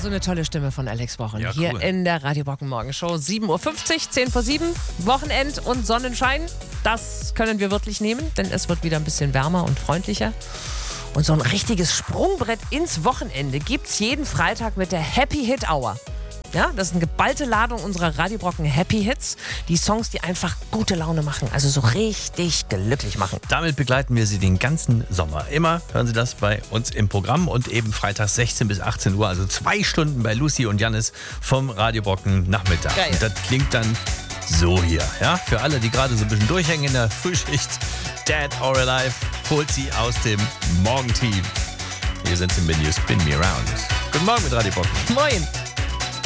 so eine tolle Stimme von Alex Brochen. Ja, hier cool. in der Radio Brocken Morgenshow. 7.50 Uhr, 10 vor 7, Wochenend und Sonnenschein. Das können wir wirklich nehmen, denn es wird wieder ein bisschen wärmer und freundlicher. Und so ein richtiges Sprungbrett ins Wochenende gibt's jeden Freitag mit der Happy Hit Hour. Ja, das ist eine geballte Ladung unserer Radio Brocken Happy Hits. Die Songs, die einfach gute Laune machen, also so richtig glücklich machen. Damit begleiten wir Sie den ganzen Sommer. Immer hören Sie das bei uns im Programm und eben freitags 16 bis 18 Uhr, also 2 Stunden bei Lucy und Jannis vom Radio Brocken Nachmittag. Geil. Und das klingt dann so hier. Ja? Für alle, die gerade so ein bisschen durchhängen in der Frühschicht, Dead or Alive holt Sie aus dem Morgenteam. Hier sind Sie mit You Spin Me Around. Guten Morgen mit Radio Brocken. Moin!